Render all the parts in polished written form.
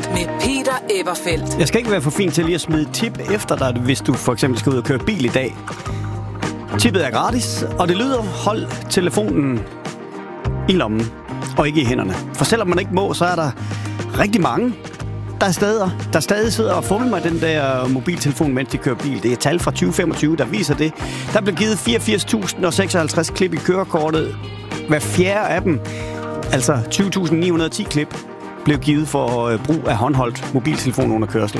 med Peter Eberfeldt. Jeg skal ikke være for fin til lige at smide et tip efter dig, hvis du for eksempel skal ud og køre bil i dag. Tippet er gratis, og det lyder: hold telefonen i lommen og ikke i hænderne. For selvom man ikke må, så er der rigtig mange, der stadig sidder og fumler med den der mobiltelefon, mens de kører bil. Det er tal fra 2025, der viser det. Der blev givet 84.056 klip i kørekortet. Hver fjerde af dem, altså 20.910 klip, blev givet for brug af håndholdt mobiltelefon under kørsel.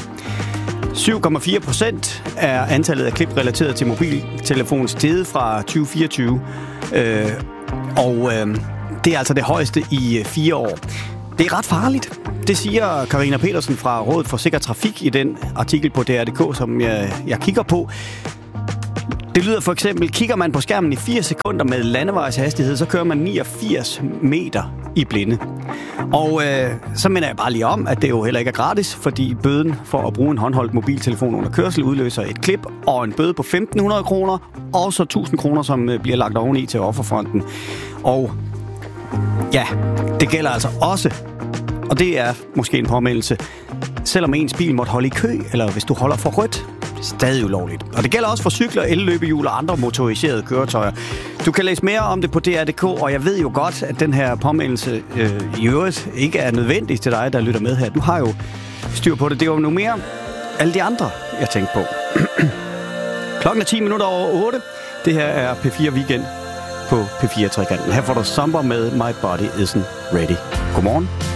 7,4% er antallet af klip relateret til mobiltelefon steget fra 2024. Det er altså det højeste i 4 år. Det er ret farligt. Det siger Karina Petersen fra Rådet for Sikker Trafik i den artikel på DR.dk, som jeg kigger på. Det lyder for eksempel: kigger man på skærmen i 4 sekunder med landevejshastighed, så kører man 89 meter i blinde. Og så minder jeg bare lige om, at det jo heller ikke er gratis, fordi bøden for at bruge en håndholdt mobiltelefon under kørsel udløser et klip og en bøde på 1.500 kroner, og så 1.000 kroner, som bliver lagt oveni til Offerfonden. Og ja, det gælder altså også, og det er måske en påmeldelse, selvom ens bil måtte holde i kø, eller hvis du holder for rødt. Stadig ulovligt. Og det gælder også for cykler, elløbehjul og andre motoriserede køretøjer. Du kan læse mere om det på DR.dk, og jeg ved jo godt, at den her påmeldelse i øvrigt ikke er nødvendig til dig, der lytter med her. Du har jo styr på det. Det er jo nu mere alle de andre, jeg tænkte på. Klokken er 7:10. Det her er P4 Weekend på P4 Trekanten. Her får du Samba med My Body Isn't Ready. Godmorgen.